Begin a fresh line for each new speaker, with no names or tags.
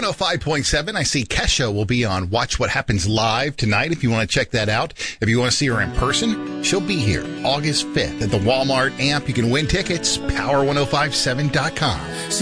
105.7. I see Kesha will be on Watch What Happens Live tonight if you want to check that out. If you want to see her in person, she'll be here August 5th at the Walmart Amp. You can win tickets, power1057.com.